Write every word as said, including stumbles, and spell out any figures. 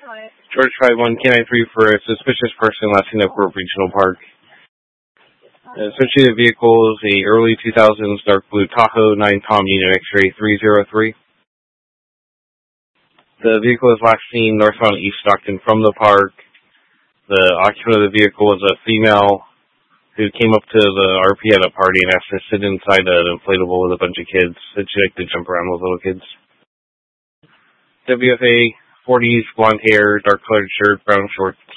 George five one K nine three for a suspicious person last seen at Fort Regional Park. Uh, associated vehicle is a early two thousands dark blue Tahoe nine Tom Unit X-ray three zero three. The vehicle is last seen northbound East Stockton from the park. The occupant of the vehicle was a female who came up to the R P at a party and asked to sit inside an inflatable with a bunch of kids. Said she liked to jump around with little kids. W F A, forties, blonde hair, dark colored shirt, brown shorts,